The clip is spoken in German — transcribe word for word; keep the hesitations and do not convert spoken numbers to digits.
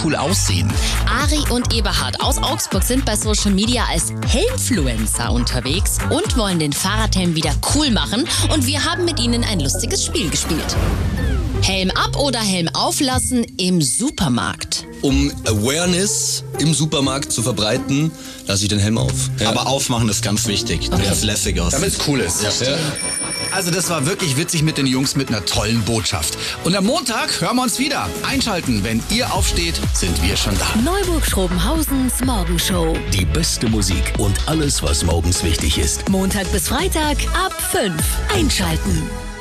cool aussehen. Ari und Eberhard aus Augsburg sind bei Social Media als Helmfluencer unterwegs und wollen den Fahrradhelm wieder cool machen. Und wir haben mit ihnen ein lustiges Spiel gespielt. Helm ab oder Helm auflassen im Supermarkt. Um Awareness im Supermarkt zu verbreiten, lasse ich den Helm auf. Ja. Aber aufmachen ist ganz wichtig, damit es lässig aussieht. Damit es cool ist. Ja. Ja. Also das war wirklich witzig mit den Jungs mit einer tollen Botschaft. Und am Montag hören wir uns wieder. Einschalten, wenn ihr aufsteht, sind wir schon da. Neuburg-Schrobenhausens Morgenshow. Die beste Musik und alles, was morgens wichtig ist. Montag bis Freitag ab fünf. Einschalten.